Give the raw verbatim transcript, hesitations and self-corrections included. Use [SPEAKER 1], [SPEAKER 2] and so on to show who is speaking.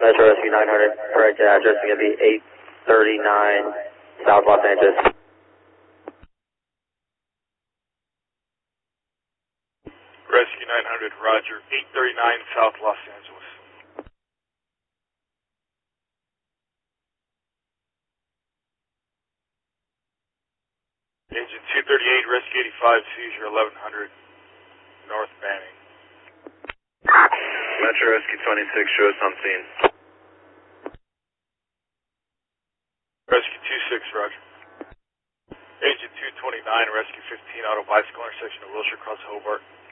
[SPEAKER 1] Metro Rescue nine hundred, correct address is going to be eight thirty-nine South Los Angeles.
[SPEAKER 2] Rescue nine hundred, roger, eight thirty-nine South Los Angeles. Agent two thirty-eight, Rescue eighty-five, seizure eleven hundred, North Banning.
[SPEAKER 3] Metro Rescue twenty-six, show us on scene.
[SPEAKER 2] Rescue two six, roger. Agent two twenty-nine, Rescue fifteen, auto bicycle intersection of Wilshire Cross Hobart.